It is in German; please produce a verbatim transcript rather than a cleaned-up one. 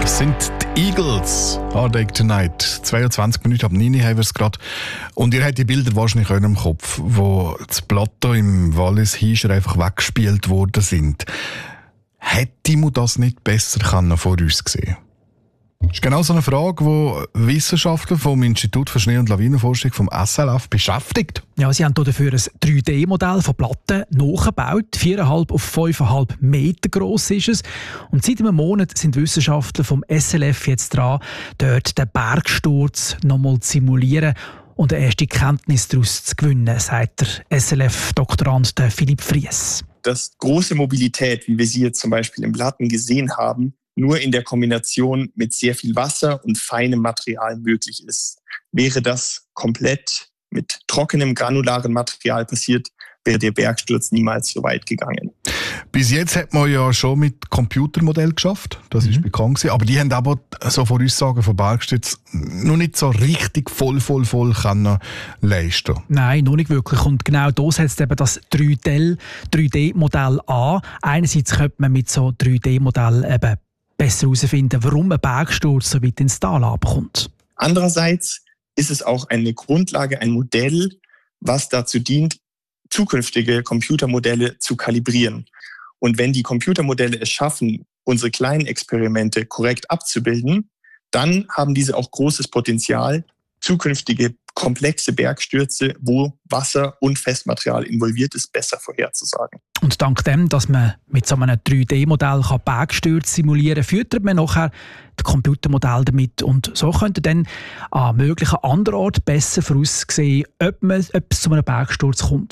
Das sind die Eagles. Hard Day Tonight. zweiundzwanzig Minuten ab neun haben wir es gerade. Und ihr habt die Bilder wahrscheinlich auch im Kopf, wo das Plateau im Wallis Hiescher einfach weggespielt worden sind. Hätte man das nicht besser voraussehen können? Das ist genau so eine Frage, die Wissenschaftler vom Institut für Schnee- und Lawinenforschung vom S L F beschäftigt. Ja, sie haben dafür ein drei D Modell von Platten nachgebaut. vier Komma fünf auf fünf Komma fünf Meter gross ist es. Und seit einem Monat sind Wissenschaftler vom S L F jetzt dran, dort den Bergsturz nochmal zu simulieren und eine erste Kenntnis daraus zu gewinnen, sagt der S L F-Doktorand Philipp Fries. Dass große Mobilität, wie wir sie jetzt zum Beispiel im Platten gesehen haben, nur in der Kombination mit sehr viel Wasser und feinem Material möglich ist. Wäre das komplett mit trockenem, granularen Material passiert, wäre der Bergsturz niemals so weit gegangen. Bis jetzt hat man ja schon mit Computermodellen geschafft, das ist mhm. bekannt gewesen, aber die haben aber so Voraussagen von Bergstürzen noch nicht so richtig voll, voll, voll können leisten. Nein, noch nicht wirklich. Und genau da setzt eben das drei D Modell an. Einerseits könnte man mit so drei D Modell eben besser herausfinden, warum ein Bergsturz so weit ins Tal abkommt. Andererseits ist es auch eine Grundlage, ein Modell, was dazu dient, zukünftige Computermodelle zu kalibrieren. Und wenn die Computermodelle es schaffen, unsere kleinen Experimente korrekt abzubilden, dann haben diese auch großes Potenzial, zukünftige komplexe Bergstürze, wo Wasser und Festmaterial involviert ist, besser vorherzusagen. Und dank dem, dass man mit so einem drei D Modell Bergstürze simulieren kann, füttert man nachher das Computermodell damit. Und so könnte dann an möglichen anderen Orten besser voraussehen, ob, man, ob es zu einem Bergsturz kommt.